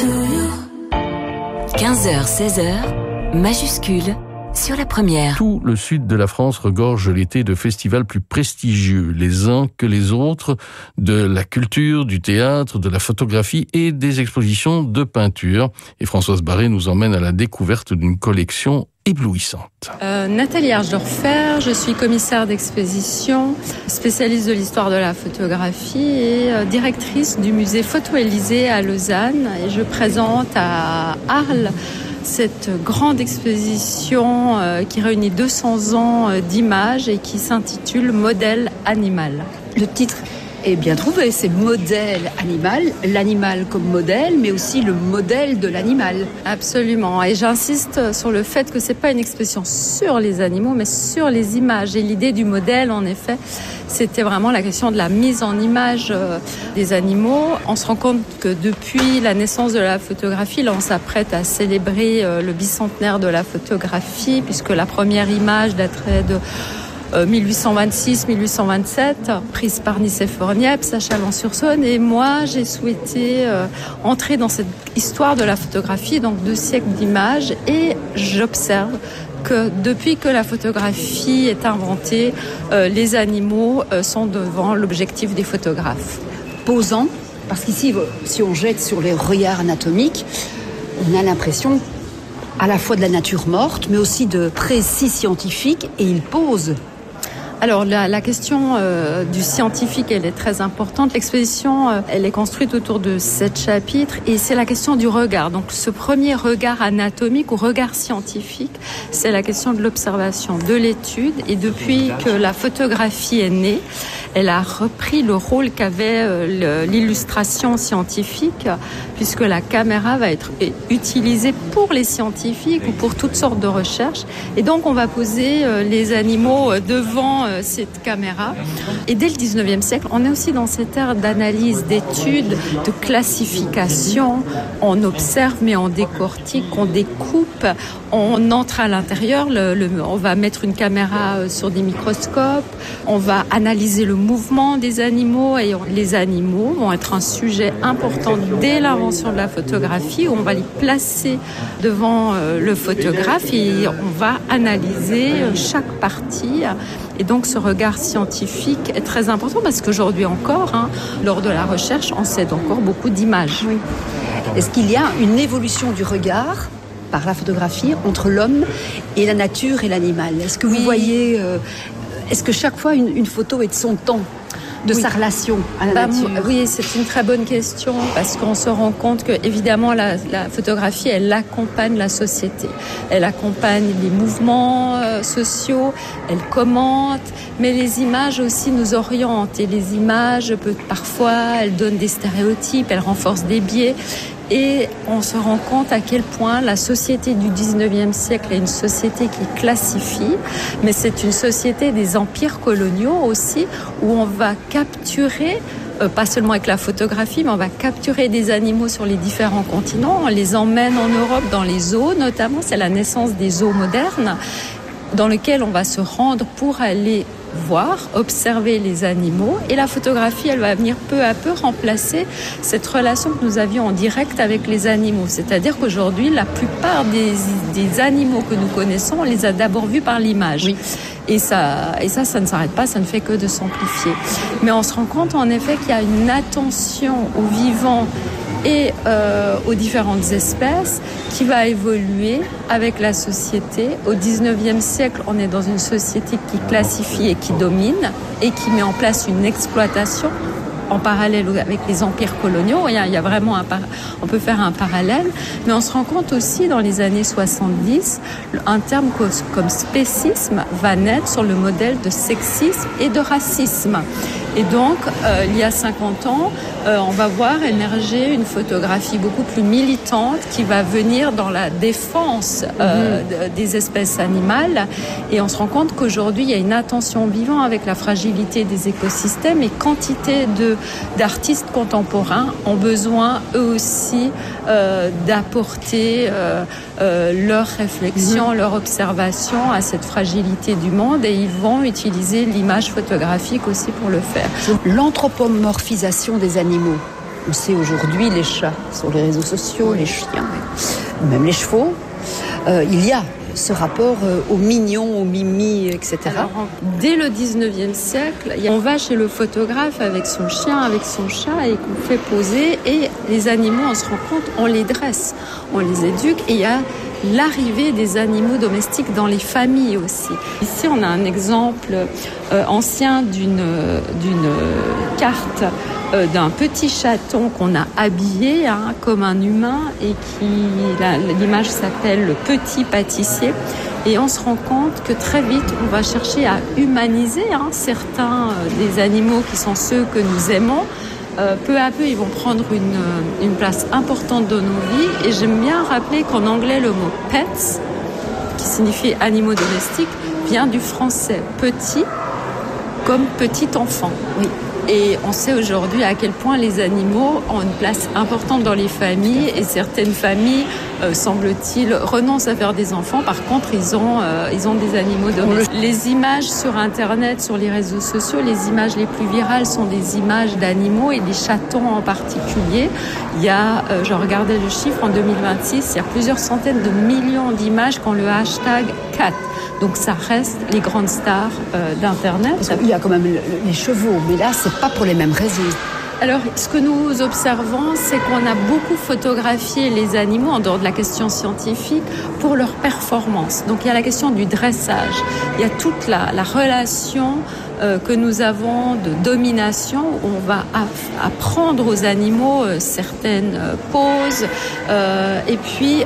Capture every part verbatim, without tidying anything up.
quinze heures, seize heures, majuscule sur la première. Tout le sud de la France regorge l'été de festivals plus prestigieux, les uns que les autres, de la culture, du théâtre, de la photographie et des expositions de peinture. Et Françoise Barré nous emmène à la découverte d'une collection éblouissante. Euh, Nathalie Archdorfer, je suis commissaire d'exposition, spécialiste de l'histoire de la photographie et euh, directrice du musée Photo-Élysée à Lausanne. Et je présente à Arles cette grande exposition euh, qui réunit deux cents ans euh, d'images et qui s'intitule Modèle animal. Le titre est bien trouvé, c'est modèle animal, l'animal comme modèle, mais aussi le modèle de l'animal. Absolument, et j'insiste sur le fait que c'est pas une exposition sur les animaux, mais sur les images. Et l'idée du modèle, en effet, c'était vraiment la question de la mise en image des animaux. On se rend compte que depuis la naissance de la photographie, là on s'apprête à célébrer le bicentenaire de la photographie, puisque la première image daterait de mille huit cent vingt-six mille huit cent vingt-sept, prise par Nicéphore Niepce à Chalon-sur-Saône. Et moi, j'ai souhaité euh, entrer dans cette histoire de la photographie, donc deux siècles d'images, et j'observe que depuis que la photographie est inventée, euh, les animaux euh, sont devant l'objectif des photographes. Posant, parce qu'ici, si on jette sur les regards anatomiques, on a l'impression à la fois de la nature morte, mais aussi de précis scientifique, et il pose. Alors la, la question euh, du scientifique, elle est très importante. L'exposition, euh, elle est construite autour de sept chapitres et c'est la question du regard. Donc ce premier regard anatomique ou regard scientifique, c'est la question de l'observation, de l'étude. Et depuis que la photographie est née, elle a repris le rôle qu'avait euh, l'illustration scientifique, puisque la caméra va être utilisée pour les scientifiques ou pour toutes sortes de recherches. Et donc on va poser euh, les animaux devant cette caméra. Et dès le dix-neuvième siècle, on est aussi dans cette ère d'analyse, d'études, de classification. On observe, mais on décortique, on découpe, on entre à l'intérieur, le, le, on va mettre une caméra sur des microscopes, on va analyser le mouvement des animaux et on, les animaux vont être un sujet important dès l'invention de la photographie où on va les placer devant euh, le photographe et on va analyser chaque partie. Et donc ce regard scientifique est très important parce qu'aujourd'hui encore, hein, lors de la recherche, on cède encore beaucoup d'images. Oui. Est-ce qu'il y a une évolution du regard par la photographie entre l'homme et la nature et l'animal? Est-ce que vous oui. voyez, euh, est-ce que chaque fois une, une photo est de son temps, de oui. sa relation à la bah, nature? Oui, c'est une très bonne question parce qu'on se rend compte que évidemment la, la photographie, elle accompagne la société, elle accompagne les mouvements euh, sociaux, elle commente, mais les images aussi nous orientent et les images peut, parfois elles donnent des stéréotypes, elles renforcent des biais. Et on se rend compte à quel point la société du dix-neuvième siècle est une société qui classifie, mais c'est une société des empires coloniaux aussi, où on va capturer, euh, pas seulement avec la photographie, mais on va capturer des animaux sur les différents continents. On les emmène en Europe dans les zoos, notamment, c'est la naissance des zoos modernes, dans lesquels on va se rendre pour aller voir, observer les animaux. Et la photographie, elle va venir peu à peu remplacer cette relation que nous avions en direct avec les animaux. C'est-à-dire qu'aujourd'hui, la plupart des, des animaux que nous connaissons, on les a d'abord vus par l'image. Oui. Et ça, et ça, ça ne s'arrête pas, ça ne fait que de s'amplifier. Mais on se rend compte en effet qu'il y a une attention aux vivants et euh, aux différentes espèces qui va évoluer avec la société. Au dix-neuvième siècle, on est dans une société qui classifie et qui domine et qui met en place une exploitation en parallèle avec les empires coloniaux. Il y a, il y a vraiment un par... on peut faire un parallèle, mais on se rend compte aussi dans les années soixante-dix, un terme comme spécisme va naître sur le modèle de sexisme et de racisme. Et donc, euh, il y a cinquante ans, euh, on va voir émerger une photographie beaucoup plus militante qui va venir dans la défense euh, mmh. des espèces animales. Et on se rend compte qu'aujourd'hui, il y a une attention au vivant avec la fragilité des écosystèmes et quantité de, d'artistes contemporains ont besoin, eux aussi, euh, d'apporter euh, euh, leur réflexion, mmh. leur observation à cette fragilité du monde. Et ils vont utiliser l'image photographique aussi pour le faire. L'anthropomorphisation des animaux, On sait aujourd'hui les chats sur les réseaux sociaux, les chiens, même les chevaux. Euh, il y a ce rapport euh, aux mignons, aux mimi, et cetera. Alors, dès le dix-neuvième siècle, on va chez le photographe avec son chien, avec son chat, et qu'on fait poser. Et les animaux, on se rend compte, on les dresse, on les éduque. Et il y a l'arrivée des animaux domestiques dans les familles aussi. Ici, on a un exemple euh, ancien d'une, d'une carte euh, d'un petit chaton qu'on a habillé hein, comme un humain et qui, la, l'image s'appelle le petit pâtissier. Et on se rend compte que très vite, on va chercher à humaniser hein, certains euh, des animaux qui sont ceux que nous aimons. Euh, peu à peu, ils vont prendre une, une place importante dans nos vies. Et j'aime bien rappeler qu'en anglais, le mot « pets », qui signifie « animaux domestiques », vient du français « petit » comme « petit enfant ». Oui. Et on sait aujourd'hui à quel point les animaux ont une place importante dans les familles. Et certaines familles, euh, semble-t-il, renoncent à faire des enfants. Par contre, ils ont, euh, ils ont des animaux domestiques. Les images sur Internet, sur les réseaux sociaux, les images les plus virales sont des images d'animaux et des chatons en particulier. Il y a, euh, je regardais le chiffre, en deux mille vingt-six, il y a plusieurs centaines de millions d'images qui ont le hashtag cat. Donc ça reste les grandes stars euh, d'Internet. Parce qu'il y a quand même les chevaux, mais là, c'est pas pour les mêmes raisons. Alors, ce que nous observons, c'est qu'on a beaucoup photographié les animaux, en dehors de la question scientifique, pour leur performance. Donc, il y a la question du dressage. Il y a toute la, la relation euh, que nous avons de domination, où on va apprendre aux animaux euh, certaines euh, poses, euh, et puis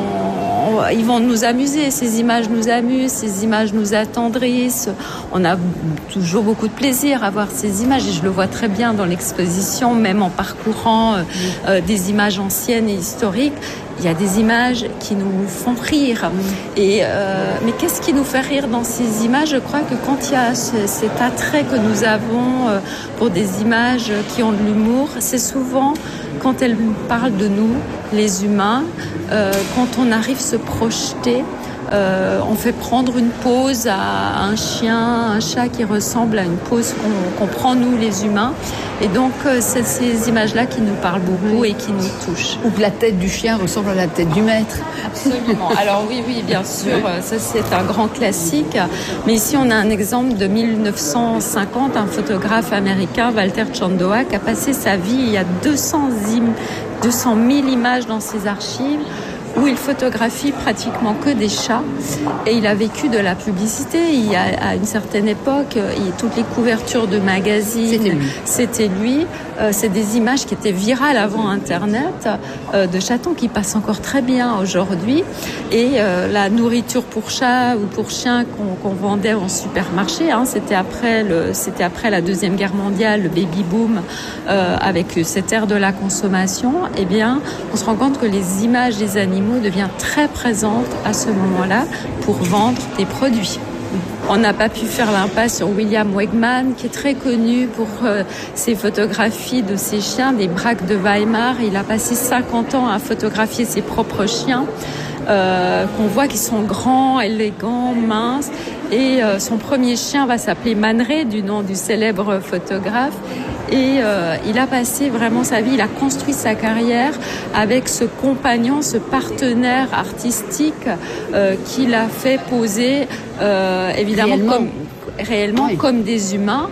on, on, ils vont nous amuser. Ces images nous amusent, ces images nous attendrissent. On a toujours beaucoup de plaisir à voir ces images, et je le vois très bien dans l'exposition, même en parcourant euh, euh, des images anciennes et historiques. Il y a des images qui nous font rire. Et, euh, mais qu'est-ce qui nous fait rire dans ces images ? Je crois que quand il y a ce, cet attrait que nous avons euh, pour des images qui ont de l'humour, c'est souvent quand elles parlent de nous, les humains, euh, quand on arrive à se projeter. Euh, on fait prendre une pose à un chien, un chat qui ressemble à une pose qu'on, qu'on prend nous les humains. Et donc euh, c'est ces images-là qui nous parlent beaucoup et qui nous touchent. Ou que la tête du chien ressemble à la tête du maître. Absolument. Alors oui, oui, bien sûr, ça c'est un grand classique. Mais ici on a un exemple de mille neuf cent cinquante, un photographe américain, Walter Chandoa, qui a passé sa vie, il y a deux cent mille images dans ses archives, où il photographie pratiquement que des chats, et il a vécu de la publicité. Il y a, à une certaine époque, il, toutes les couvertures de magazines, c'était lui. C'était lui. Euh, c'est des images qui étaient virales avant Internet, euh, de chatons qui passent encore très bien aujourd'hui. Et euh, la nourriture pour chat ou pour chien qu'on, qu'on vendait en supermarché, hein, c'était après le, c'était après la Deuxième Guerre mondiale, le baby boom, euh, avec cette ère de la consommation. Eh bien, on se rend compte que les images des animaux deviennent très présentes à ce moment-là pour vendre des produits. On n'a pas pu faire l'impasse sur William Wegman, qui est très connu pour euh, ses photographies de ses chiens, des braques de Weimar. Il a passé cinquante ans à photographier ses propres chiens, euh, qu'on voit qui sont grands, élégants, minces. Et euh, son premier chien va s'appeler Man Ray, du nom du célèbre photographe. Et euh, il a passé vraiment sa vie, il a construit sa carrière avec ce compagnon, ce partenaire artistique euh, qui l'a fait poser euh, évidemment réellement, comme, réellement oui. comme des humains.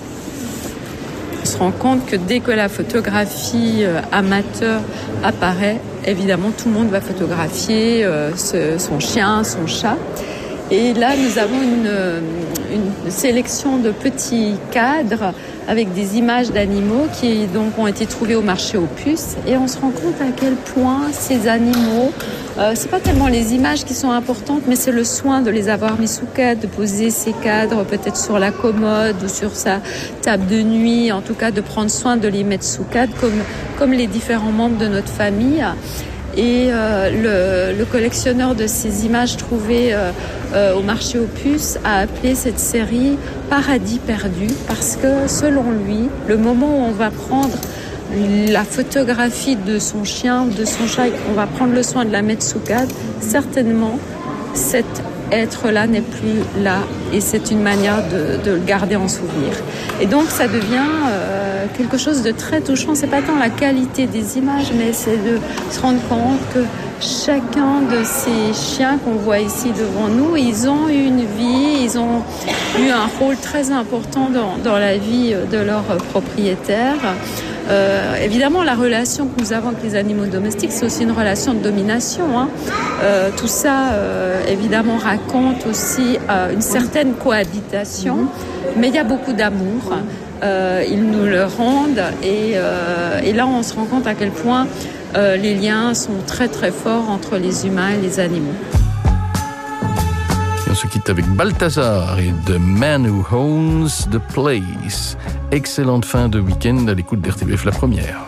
On se rend compte que dès que la photographie euh, amateur apparaît, évidemment tout le monde va photographier euh, ce, son chien, son chat. Et là, nous avons une, une sélection de petits cadres avec des images d'animaux qui donc ont été trouvés au marché aux puces. Et on se rend compte à quel point ces animaux, euh, c'est pas tellement les images qui sont importantes, mais c'est le soin de les avoir mis sous cadre, de poser ces cadres peut-être sur la commode ou sur sa table de nuit, en tout cas de prendre soin de les mettre sous cadre comme, comme les différents membres de notre famille. Et euh, le, le collectionneur de ces images trouvées euh, euh, au marché aux puces a appelé cette série Paradis perdu, parce que selon lui, le moment où on va prendre la photographie de son chien ou de son chat et qu'on va prendre le soin de la mettre sous cadre, certainement cette être là n'est plus là. Et c'est une manière de, de le garder en souvenir. Et donc ça devient euh, quelque chose de très touchant. C'est pas tant la qualité des images, mais c'est de se rendre compte que chacun de ces chiens qu'on voit ici devant nous, ils ont eu une vie, ils ont eu un rôle très important dans, dans la vie de leur propriétaire. Euh, évidemment, la relation que nous avons avec les animaux domestiques, c'est aussi une relation de domination. Hein. Euh, tout ça, euh, évidemment, raconte aussi euh, une certaine cohabitation, mmh. mais il y a beaucoup d'amour. Euh, ils nous le rendent et, euh, et là, on se rend compte à quel point euh, les liens sont très très forts entre les humains et les animaux. Et on se quitte avec Balthazar et The Man Who Owns the Place. Excellente fin de week-end à l'écoute d'R T B F La Première.